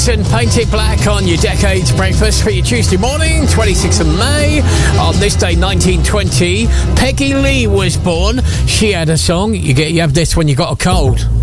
Kingston, Paint It Black on your Decades Breakfast for your Tuesday morning, 26th of May. On this day, 1920, Peggy Lee was born. She had a song. You have this when you got a cold.